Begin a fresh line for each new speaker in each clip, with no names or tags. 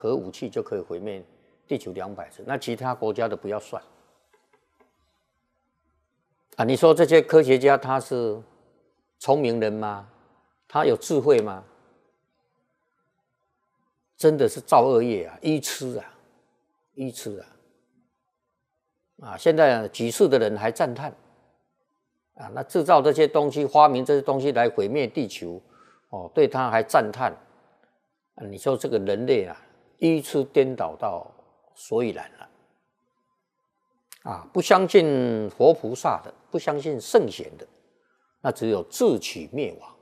核武器就可以毁灭地球200次，那其他国家的不要算。啊，你说这些科学家他是聪明人吗？他有智慧吗？真的是造恶业啊，愚痴啊，愚痴啊！啊，现在举世的人还赞叹啊，那制造这些东西、发明这些东西来毁灭地球，哦，对他还赞叹。啊，你说这个人类啊，愚痴颠倒到所以然了。啊，不相信佛菩萨的，不相信圣贤的，那只有自取灭亡。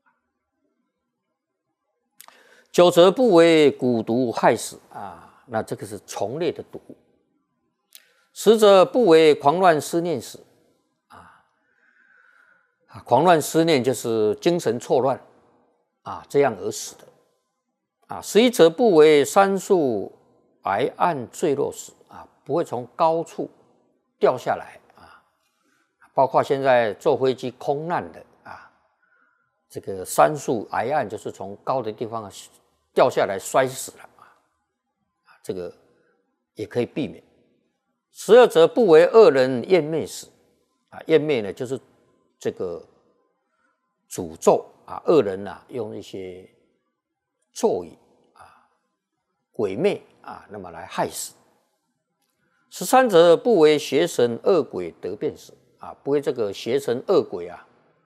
久则不为蛊毒害死啊，那这个是虫类的毒。实则不为狂乱思念死啊，狂乱思念就是精神错乱啊，这样而死的啊。实则不为山树崖岸坠落死啊，不会从高处掉下来啊。包括现在坐飞机空难的啊，这个山树崖岸就是从高的地方掉下来摔死了啊，这个也可以避免。十二则不为恶人厌魅死啊，厌魅呢就是这个诅咒啊，恶人啊用一些咒语啊、鬼魅啊，那么来害死。13则不为邪神恶鬼得变死啊，不为这个邪神恶鬼啊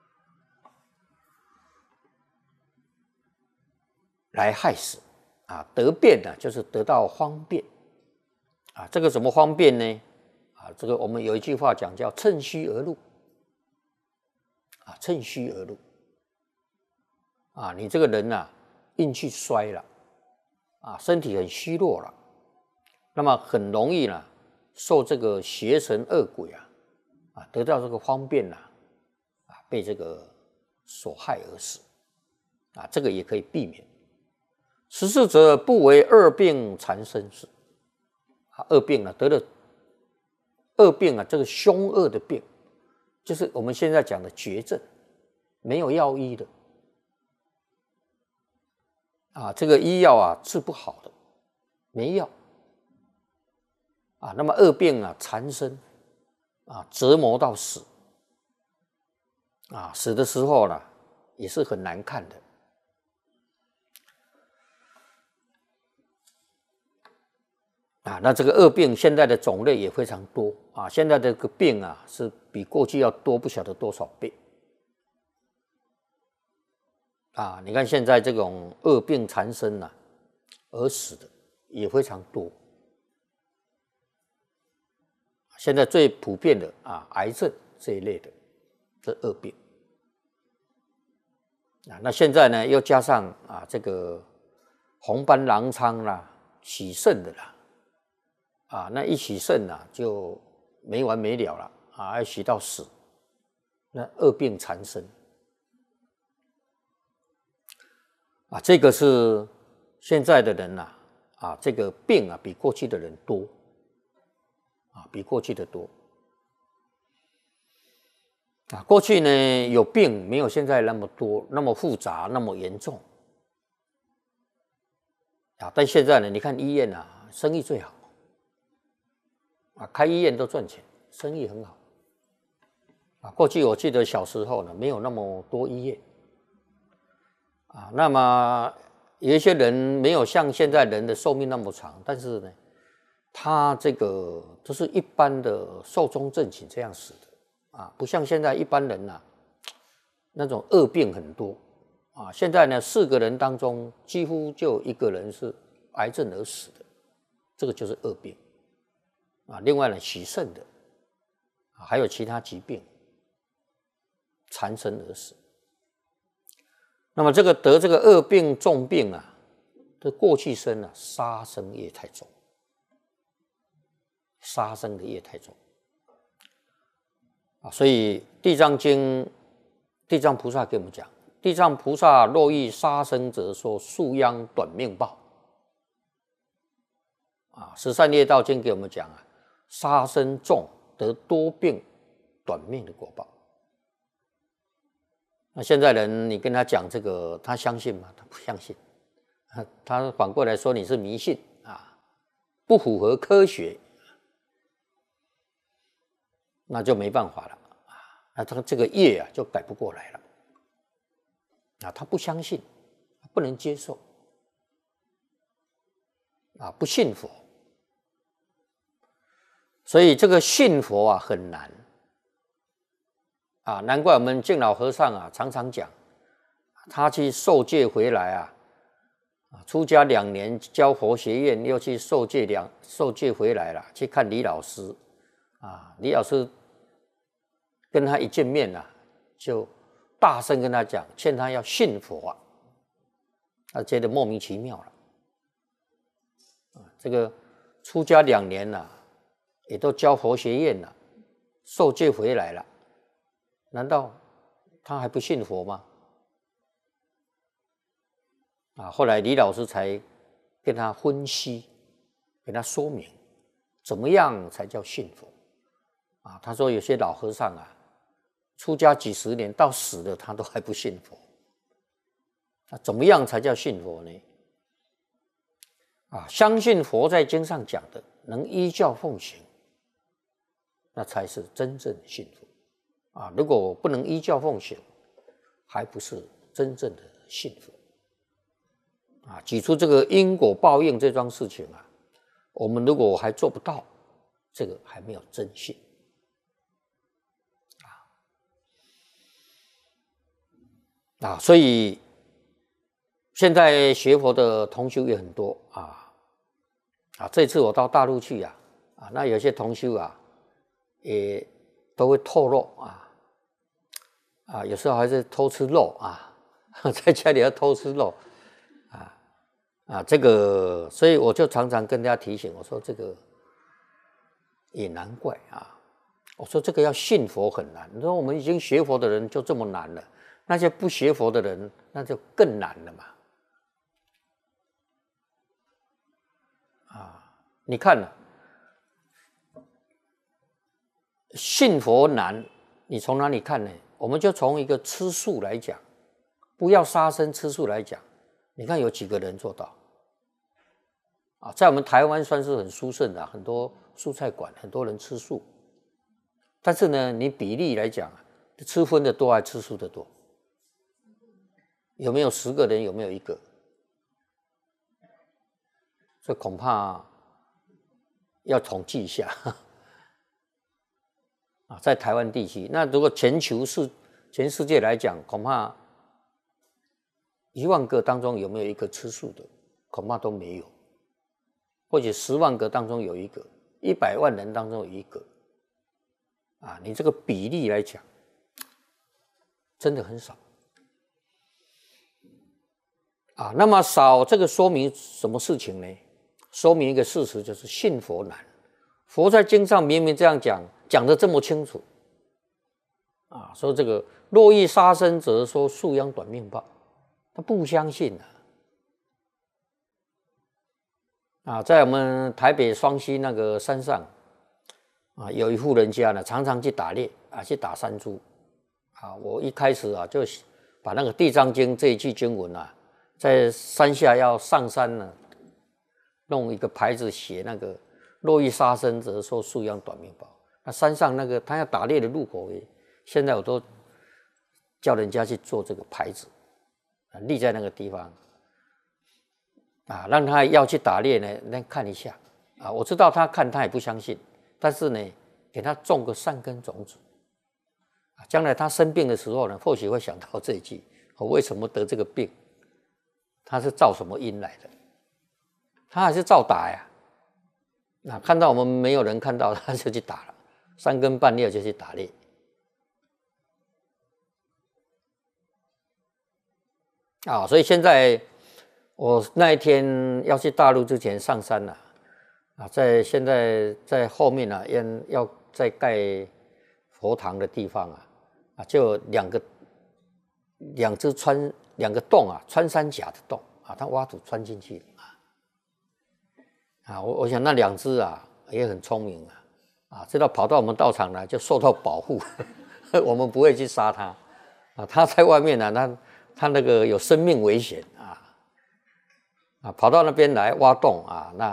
来害死啊，得变呢就是得到方便。啊，这个怎么方便呢？啊，这个我们有一句话讲叫趁虚而入。啊，趁虚而入。啊，你这个人啊，运气衰了，啊，身体很虚弱了，那么很容易呢，受这个邪神恶鬼啊，得到这个方便啊，被这个所害而死。啊，这个也可以避免。14则不为恶病缠身死。恶病啊，得了恶病啊，这个凶恶的病，就是我们现在讲的绝症，没有药医的啊，这个医药啊治不好的，没药啊。那么恶病啊缠身啊，折磨到死啊，死的时候呢也是很难看的。啊，那这个恶病现在的种类也非常多啊，现在这个病啊是比过去要多不晓得多少倍啊！你看现在这种恶病缠身啊，而死的也非常多。现在最普遍的啊，癌症这一类的这恶病啊，那现在呢又加上啊这个红斑狼疮啦、洗肾的啦。啊，那一洗肾啊，就没完没了了啊，要洗到死，那恶病缠身啊，这个是现在的人呐啊，这个病啊比过去的人多啊，比过去的多啊。过去呢有病没有现在那么多，那么复杂，那么严重啊。但现在呢，你看医院啊，生意最好。啊，开医院都赚钱，生意很好。啊，过去我记得小时候呢，没有那么多医院。啊，那么有一些人没有像现在人的寿命那么长，但是呢，他这个都是一般的寿终正寝这样死的。啊，不像现在一般人啊，那种恶病很多。啊，现在呢，4个人当中几乎就1个人是癌症而死的，这个就是恶病。啊，另外呢，洗肾的，还有其他疾病缠身而死。那么这个得这个恶病重病啊，这过去生啊，杀生业太重，杀生的业太重啊，所以《地藏经》地藏菩萨给我们讲，地藏菩萨若遇杀生者，说树殃短命报。啊，《十善业道经》给我们讲啊。杀生重得多病短命的果报。那现在人你跟他讲这个，他相信吗？他不相信他反过来说你是迷信啊，不符合科学，那就没办法了啊，那他这个业啊就改不过来了啊，他不相信，不能接受啊，不信佛，所以这个信佛啊很难啊，难怪我们净老和尚啊常常讲，他去受戒回来啊。出家2年教佛学院，又去受戒回来了，去看李老师啊。李老师跟他一见面啊，就大声跟他讲，劝他要信佛啊。他觉得莫名其妙了。这个出家2年了，也都教佛学院了，受戒回来了，难道他还不信佛吗？啊，后来李老师才跟他分析，给他说明怎么样才叫信佛啊。他说有些老和尚啊，出家几十年到死了，他都还不信佛。那怎么样才叫信佛呢？啊，相信佛在经上讲的，能依教奉行，那才是真正信佛啊。如果不能依教奉行，还不是真正的信佛。啊，举出这个因果报应这桩事情啊，我们如果还做不到，这个还没有真信啊。所以现在学佛的同修也很多啊。这次我到大陆去那有些同修啊，也都会透露有时候还是偷吃肉在家里要偷吃肉。这个，所以我就常常跟大家提醒，我说这个也难怪我说这个要信佛很难。你说我们已经学佛的人就这么难了，那些不学佛的人那就更难了嘛。你看信佛难，你从哪里看呢？我们就从一个吃素来讲，不要杀生吃素来讲，你看有几个人做到？在我们台湾算是很殊胜的，很多蔬菜馆，很多人吃素。但是呢，你比例来讲，吃荤的多还是吃素的多？有没有10个人有没有1个？这恐怕要统计一下在台湾地区。那如果全世界来讲，恐怕1万个当中有没有1个吃素的？恐怕都没有。或者10万个当中有1个，100万人当中有1个你这个比例来讲，真的很少那么少，这个说明什么事情呢？说明一个事实，就是信佛难。佛在经上明明这样讲得这么清楚说这个若欲杀生者，说树殃短命报，他不相信在我们台北双溪那个山上有一户人家呢，常常去打猎去打山猪我一开始就把那个《地藏经》这一句经文在山下要上山呢，弄一个牌子写那个若欲杀生者，说树殃短命报。那山上那个他要打猎的路口，现在我都叫人家去做这个牌子立在那个地方让他要去打猎呢，来看一下我知道他看他也不相信，但是呢，给他种个善根种子将来他生病的时候呢，或许会想到这一句：我为什么得这个病？他是造什么因来的？他还是照打呀。看到我们没有人看到，他就去打了，3更半夜就去打猎所以现在我那一天要去大陆之前上山了现在在后面要再盖佛堂的地方就2个洞穿山甲的洞他挖土穿进去我想那2只也很聪明知道跑到我们道场来就受到保护我们不会去杀它他在外面他那个有生命危险跑到那边来挖洞啊，那